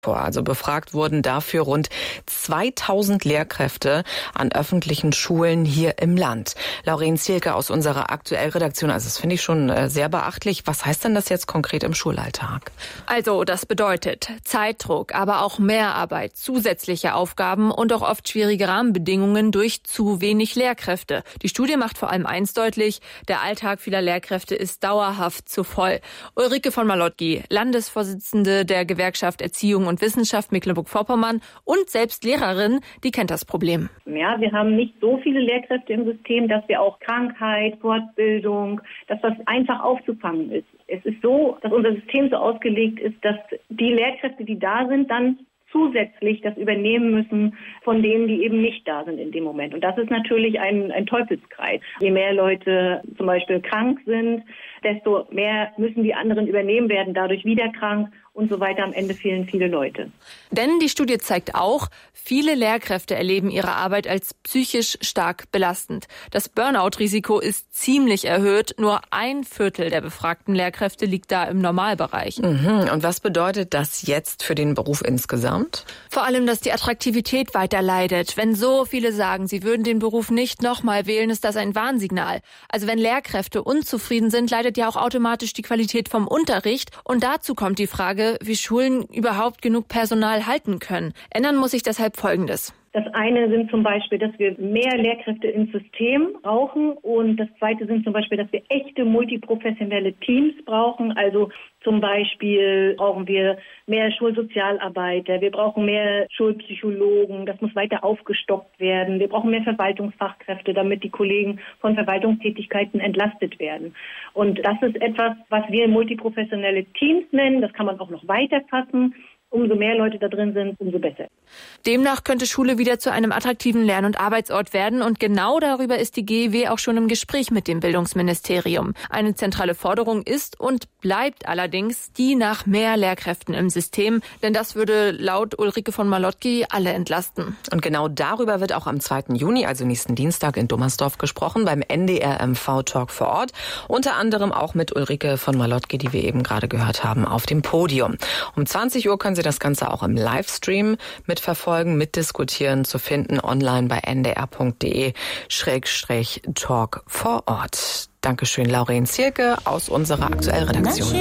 Also befragt wurden dafür rund 2000 Lehrkräfte an öffentlichen Schulen hier im Land. Lauren Zielke aus unserer Aktuell-Redaktion, also das finde ich schon sehr beachtlich. Was heißt denn das jetzt konkret im Schulalltag? Also das bedeutet Zeitdruck, aber auch Mehrarbeit, zusätzliche Aufgaben und auch oft schwierige Rahmenbedingungen durch zu wenig Lehrkräfte. Die Studie macht vor allem eins deutlich: Der Alltag vieler Lehrkräfte ist dauerhaft zu voll. Ulrike von Malotki, Landesvorsitzende der Gewerkschaft Erziehung und Wissenschaft Mecklenburg-Vorpommern und selbst Lehrerin, die kennt das Problem. Ja, wir haben nicht so viele Lehrkräfte im System, dass wir auch Krankheit, Fortbildung, dass das einfach aufzufangen ist. Es ist so, dass unser System so ausgelegt ist, dass die Lehrkräfte, die da sind, dann zusätzlich das übernehmen müssen von denen, die eben nicht da sind in dem Moment. Und das ist natürlich ein Teufelskreis. Je mehr Leute zum Beispiel krank sind, desto mehr müssen die anderen übernehmen, werden dadurch wieder krank und so weiter. Am Ende fehlen viele Leute. Denn die Studie zeigt auch, viele Lehrkräfte erleben ihre Arbeit als psychisch stark belastend. Das Burnout-Risiko ist ziemlich erhöht. Nur 1/4 der befragten Lehrkräfte liegt da im Normalbereich. Und was bedeutet das jetzt für den Beruf insgesamt? Vor allem, dass die Attraktivität weiter leidet. Wenn so viele sagen, sie würden den Beruf nicht nochmal wählen, ist das ein Warnsignal. Also wenn Lehrkräfte unzufrieden sind, leidet ja auch automatisch die Qualität vom Unterricht. Und dazu kommt die Frage, wie Schulen überhaupt genug Personal halten können. Ändern muss sich deshalb Folgendes. Das eine sind zum Beispiel, dass wir mehr Lehrkräfte ins System brauchen. Und das zweite sind zum Beispiel, dass wir echte multiprofessionelle Teams brauchen. Also zum Beispiel brauchen wir mehr Schulsozialarbeiter, wir brauchen mehr Schulpsychologen. Das muss weiter aufgestockt werden. Wir brauchen mehr Verwaltungsfachkräfte, damit die Kollegen von Verwaltungstätigkeiten entlastet werden. Und das ist etwas, was wir multiprofessionelle Teams nennen. Das kann man auch noch weiter fassen. Umso mehr Leute da drin sind, umso besser. Demnach könnte Schule wieder zu einem attraktiven Lern- und Arbeitsort werden. Und genau darüber ist die GEW auch schon im Gespräch mit dem Bildungsministerium. Eine zentrale Forderung ist und bleibt allerdings die nach mehr Lehrkräften im System. Denn das würde laut Ulrike von Malotki alle entlasten. Und genau darüber wird auch am 2. Juni, also nächsten Dienstag, in Dummersdorf gesprochen, beim NDR MV-Talk vor Ort. Unter anderem auch mit Ulrike von Malotki, die wir eben gerade gehört haben, auf dem Podium. Um 20 Uhr können Sie das Ganze auch im Livestream mitverfolgen, mitdiskutieren, zu finden online bei ndr.de/talk vor Ort. Dankeschön, Lauren Zielke aus unserer Aktuell-Redaktion.